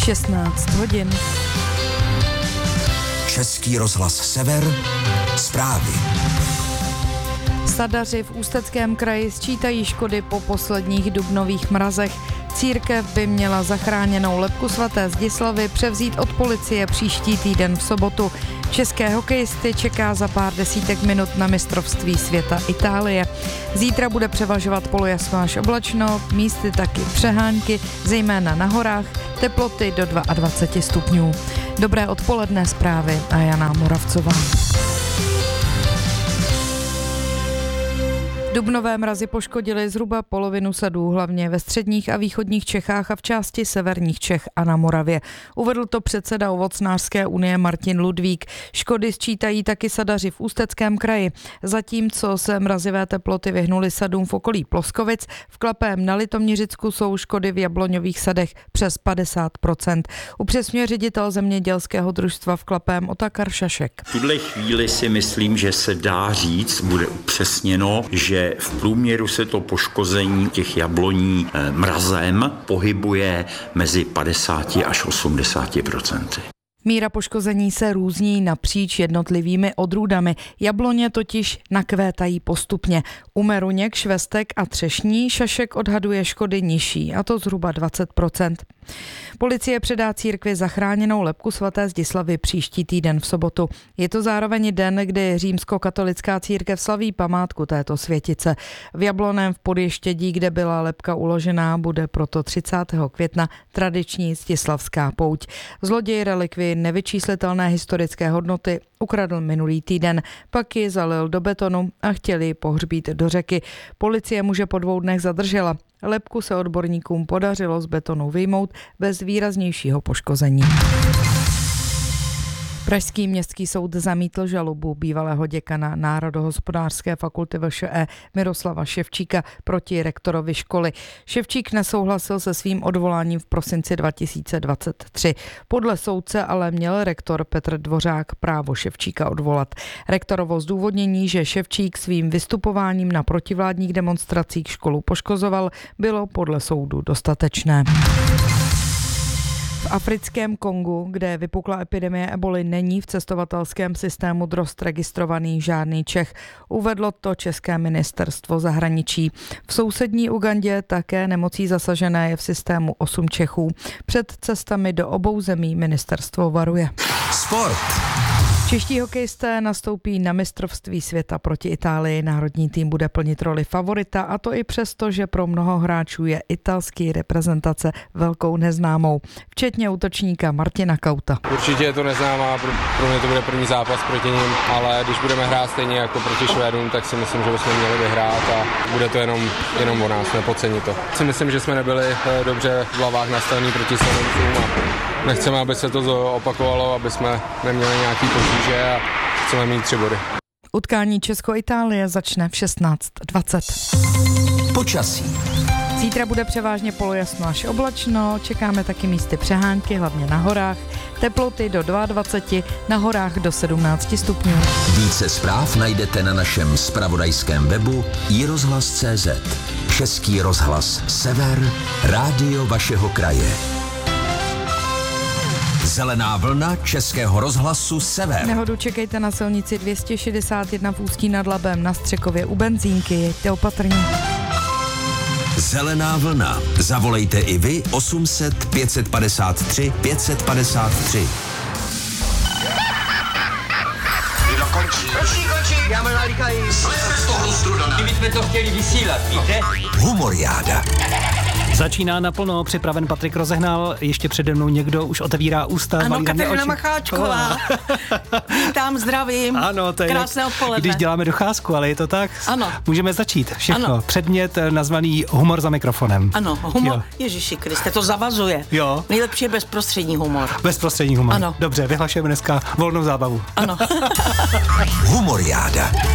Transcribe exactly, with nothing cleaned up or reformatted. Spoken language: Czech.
šestnáct hodin. Český rozhlas Sever, zprávy. Sadaři v Ústeckém kraji sčítají škody po posledních dubnových mrazech. Církev by měla zachráněnou lebku svaté Zdislavy převzít od policie příští týden v sobotu. České hokejisty čeká za pár desítek minut na mistrovství světa Itálie. Zítra bude převažovat polojasno až oblačno, místy taky přehánky, zejména na horách, teploty do dvacet dva stupňů. Dobré odpoledne, zprávy a Jana Moravcová. Dubnové mrazy poškodily zhruba polovinu sadů, hlavně ve středních a východních Čechách a v části severních Čech a na Moravě. Uvedl to předseda Ovocnářské unie Martin Ludvík. Škody sčítají taky sadaři v Ústeckém kraji. Zatímco se mrazivé teploty vyhnuly sadům v okolí Ploskovic, v Klapém na Litoměřicku jsou škody v jabloňových sadech přes padesát procent. Upřesňuje ředitel zemědělského družstva v Klapém Otakar Šašek. V tuhle chvíli si myslím, že se dá říct, bude upřesněno, že v průměru se to poškození těch jabloní mrazem pohybuje mezi padesát až osmdesát procent. Míra poškození se různí napříč jednotlivými odrůdami. Jabloně totiž nakvétají postupně. U meruněk, švestek a třešní Šašek odhaduje škody nižší, a to zhruba dvacet procent. Policie předá církvi zachráněnou lebku svaté Zdislavy příští týden v sobotu. Je to zároveň den, kdy římskokatolická církev slaví památku této světice. V Jablonném v Podještědí, kde byla lebka uložená, bude proto třicátého května tradiční zdislavská pouť. Zloděj relikvii nevyčíslitelné historické hodnoty ukradl minulý týden, pak ji zalil do betonu a chtěli ji pohřbít do řeky. Policie muže po dvou dnech zadržela. Lebku se odborníkům podařilo z betonu vyjmout bez výraznějšího poškození. Pražský městský soud zamítl žalobu bývalého děkana Národohospodářské fakulty V Š E Miroslava Ševčíka proti rektorovi školy. Ševčík nesouhlasil se svým odvoláním v prosinci dva tisíce dvacet tři. Podle soudce ale měl rektor Petr Dvořák právo Ševčíka odvolat. Rektorovo zdůvodnění, že Ševčík svým vystupováním na protivládních demonstracích školu poškozoval, bylo podle soudu dostatečné. V africkém Kongu, kde vypukla epidemie eboli, není v cestovatelském systému drost registrovaný žádný Čech. Uvedlo to České ministerstvo zahraničí. V sousední Ugandě také nemocí zasažené je v systému osm Čechů. Před cestami do obou zemí ministerstvo varuje. Sport. Čeští hokejisté nastoupí na mistrovství světa proti Itálii. Národní tým bude plnit roli favorita, a to i přesto, že pro mnoho hráčů je italský reprezentace velkou neznámou, včetně útočníka Martina Kauta. Určitě je to neznámá, pro, pro mě to bude první zápas proti nim, ale když budeme hrát stejně jako proti Švédům, tak si myslím, že bychom měli vyhrát a bude to jenom, jenom o nás, nepodcenit to. Si myslím, že jsme nebyli dobře v hlavách nastavení proti Slovencům a nechceme, aby se to opakovalo, aby jsme neměli nějaký potíže a chceme mít tři body. Utkání Česko-Itálie začne v šestnáct dvacet. Počasí. Zítra bude převážně polojasno až oblačno, čekáme taky místy přehánky, hlavně na horách. Teploty do dvacet dva, na horách do sedmnáct stupňů. Více zpráv najdete na našem zpravodajském webu i rozhlas tečka cé zet. Český rozhlas Sever, rádio vašeho kraje. Zelená vlna Českého rozhlasu Sever. Nehodu čekejte na silnici dvě stě šedesát jedna v Ústí nad Labem na Střekově u benzínky. Jeďte opatrně. Zelená vlna. Zavolejte i vy osm set pět set padesát tři pět set padesát tři. Kdo končí? Končí, končí. Já mám nalíkají. Slejte z toho strudané. My bychom to chtěli vysílat, víte? Humoriáda. Začíná naplno, připraven Patrik Rozehnal, ještě přede mnou někdo už otevírá ústa. Ano, Kateřina Macháčková. Vítám, zdravím. Ano, to je krásné odpoledne. Když děláme docházku, ale je to tak? Ano. Můžeme začít. Všechno. Ano. Předmět nazvaný humor za mikrofonem. Ano, humor. Jo. Ježiši Kriste, to zavazuje. Jo. Nejlepší je bezprostřední humor. Bezprostřední humor. Ano. Dobře, vyhlašujeme dneska volnou zábavu. Ano. Humoriáda.